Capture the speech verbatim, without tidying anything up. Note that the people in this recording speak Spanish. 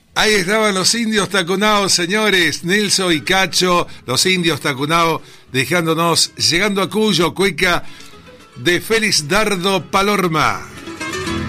Ahí estaban los indios tacunados, señores, Nelson y Cacho, los indios tacunados, dejándonos, llegando a Cuyo, cueca de Félix Dardo Palorma.